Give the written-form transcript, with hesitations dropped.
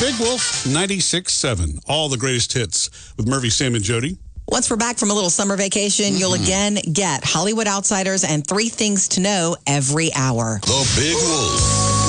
Big Wolf 96.7. All the greatest hits with Murphy, Sam, and Jody. Once we're back from a little summer vacation, you'll again get Hollywood Outsiders and 3 Things to Know every hour. The Big Wolf.